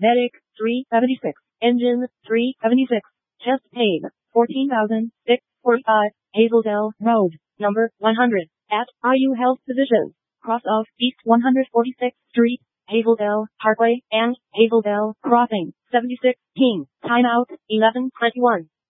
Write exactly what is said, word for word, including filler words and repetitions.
Medic, three seventy-six. Engine, three seventy-six. Chest pain, fourteen thousand six hundred forty-five. Hazeldale Road, number one hundred, at I U Health Division, cross of East one hundred forty-sixth Street, Hazeldale Parkway, and Hazeldale Crossing, seventy-six, King. Timeout, eleven twenty-one.